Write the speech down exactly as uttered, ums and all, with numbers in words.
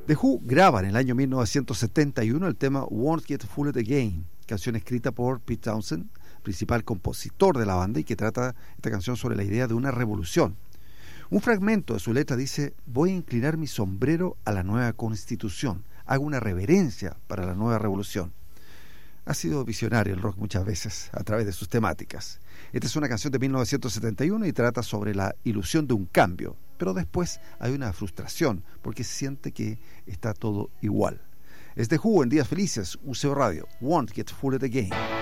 The Who graba en el año mil novecientos setenta y uno el tema Won't Get Fooled Again, canción escrita por Pete Townshend, principal compositor de la banda, y que trata esta canción sobre la idea de una revolución. Un fragmento de su letra dice: voy a inclinar mi sombrero a la nueva constitución, hago una reverencia para la nueva revolución. Ha sido visionario el rock muchas veces a través de sus temáticas. Esta es una canción de mil novecientos setenta y uno y trata sobre la ilusión de un cambio, pero después hay una frustración porque se siente que está todo igual. Es The Who en Días Felices, U C O Radio, Won't Get Fooled Again.